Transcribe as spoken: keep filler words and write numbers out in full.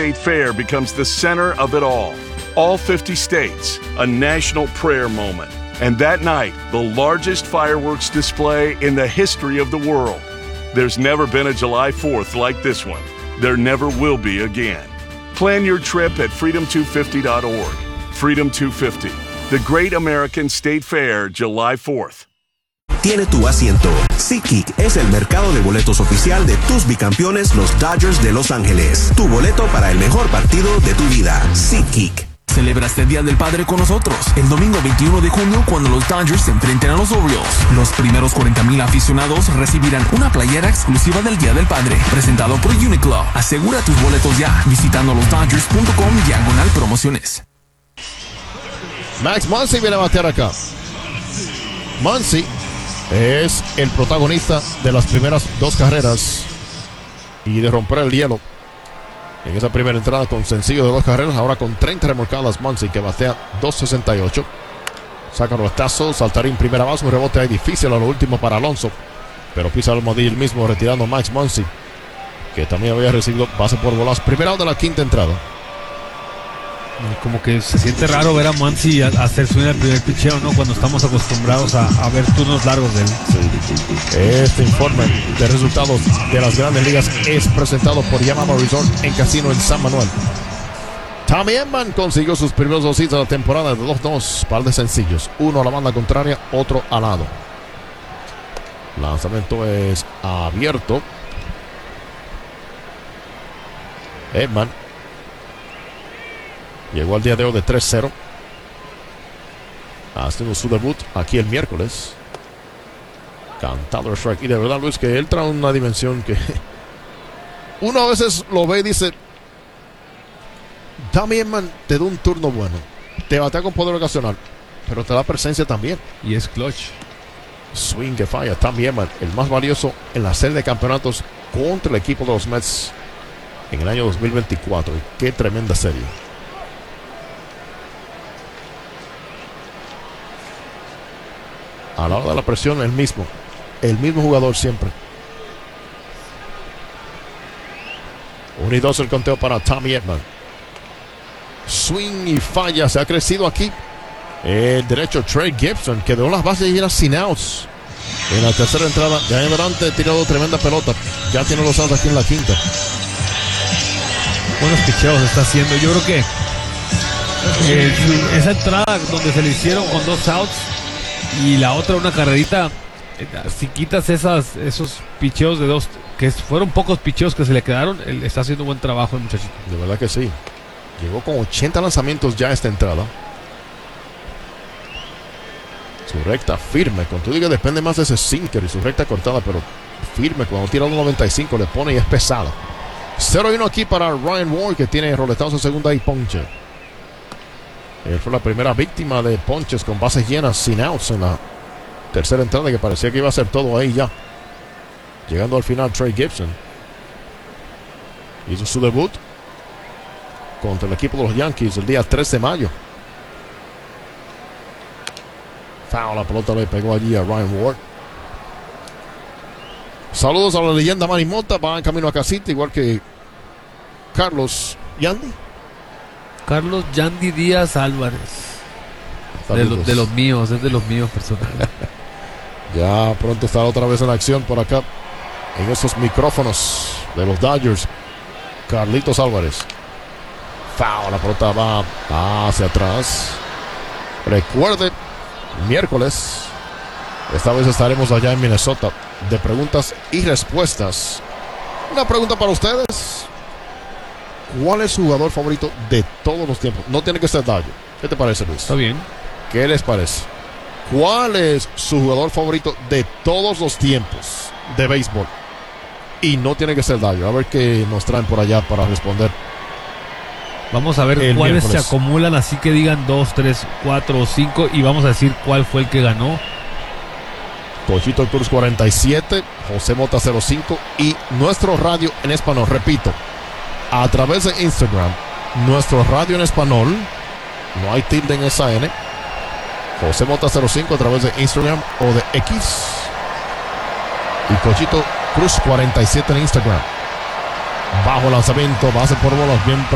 State Fair becomes the center of it all. All fifty states, a national prayer moment. And that night, the largest fireworks display in the history of the world. There's never been a July fourth like this one. There never will be again. Plan your trip at freedom two fifty dot org. Freedom two fifty, the Great American State Fair, July fourth. Tiene tu asiento. SeatGeek es el mercado de boletos oficial de tus bicampeones, los Dodgers de Los Ángeles. Tu boleto para el mejor partido de tu vida. SeatGeek. Celebra este Día del Padre con nosotros el domingo veintiuno de junio cuando los Dodgers se enfrenten a los Orioles. Los primeros cuarenta mil aficionados recibirán una playera exclusiva del Día del Padre, presentado por Uniqlo. Asegura tus boletos ya visitando los dodgers punto com diagonal promociones. Max Muncy viene a batear acá. Muncy es el protagonista de las primeras dos carreras y de romper el hielo en esa primera entrada con sencillo de dos carreras. Ahora con treinta remolcadas, Muncy, que batea dos sesenta y ocho. Saca un batazo, saltarín primera base, un rebote ahí difícil a lo último para Alonso, pero pisa el almohadillo el mismo, retirando Max Muncy, que también había recibido base por bolas. Primera out de la quinta entrada. Como que se siente raro ver a Muncy hacer swing el primer picheo, ¿no? Cuando estamos acostumbrados a, a ver turnos largos de él. Sí. Este informe de resultados de las grandes ligas es presentado por Yamaha Resort en Casino en San Manuel. Tommy Edman consiguió sus primeros dos hits de la temporada de dos dos, par de sencillos. Uno a la banda contraria, otro al lado. Lanzamiento es abierto. Edman llegó al día de hoy de tres cero, haciendo su debut aquí el miércoles. Cantado el strike. Y de verdad, Luis, que él trae una dimensión que uno a veces lo ve y dice: Tommy Edman te da un turno bueno, te batea con poder ocasional, pero te da presencia también. Y es clutch. Swing que falla. Tommy Edman, el más valioso en la serie de campeonatos contra el equipo de los Mets en el año dos mil veinticuatro. Qué tremenda serie. A la hora de la presión, el mismo. El mismo jugador siempre. uno y dos el conteo para Tommy Edman. Swing y falla. Se ha crecido aquí el derecho Trey Gibson, que de las bases llenas sin outs en la tercera entrada. De ahí en adelante, tirado tremenda pelota. Ya tiene los outs aquí en la quinta. Buenos picheos está haciendo. Yo creo que eh, esa entrada donde se le hicieron con dos outs y la otra una carrerita, si quitas esas, esos picheos de dos, que fueron pocos picheos que se le quedaron, él está haciendo un buen trabajo el muchachito. De verdad que sí. Llegó con ochenta lanzamientos ya esta entrada. Su recta firme, con todo y que depende más de ese sinker y su recta cortada, pero firme. Cuando tira un noventa y cinco le pone y es pesada. cero y uno aquí para Ryan Ward, que tiene roletazo en segunda y ponche. Él fue la primera víctima de ponches con bases llenas sin outs en la tercera entrada, que parecía que iba a ser todo ahí ya. Llegando al final, Trey Gibson hizo su debut contra el equipo de los Yankees el día tres de mayo. Foul, la pelota le pegó allí a Ryan Ward. Saludos a la leyenda Manny Mota, va en camino a casita, igual que Carlos Yandy. Carlos Yandy Díaz Álvarez. De, lo, de los míos, es de los míos personales. Ya pronto estará otra vez en acción por acá en esos micrófonos de los Dodgers. Carlitos Álvarez. Foul, la pelota va hacia atrás. Recuerde, miércoles, esta vez estaremos allá en Minnesota, de preguntas y respuestas. Una pregunta para ustedes: ¿cuál es su jugador favorito de todos los tiempos? No tiene que ser Dodger. ¿Qué te parece, Luis? Está bien. ¿Qué les parece? ¿Cuál es su jugador favorito de todos los tiempos de béisbol? Y no tiene que ser Dodger. A ver qué nos traen por allá para responder. Vamos a ver el cuáles miércoles se acumulan, así que digan dos, tres, cuatro o cinco y vamos a decir cuál fue el que ganó. Cochito Cruz cuarenta y siete, José Mota cero cinco y nuestro radio en español. Repito, a través de Instagram, nuestro radio en español, no hay tilde en esa N. José Mota cero cinco a través de Instagram o de X. Y Cochito Cruz cuarenta y siete en Instagram. Bajo lanzamiento, base por bolas, bien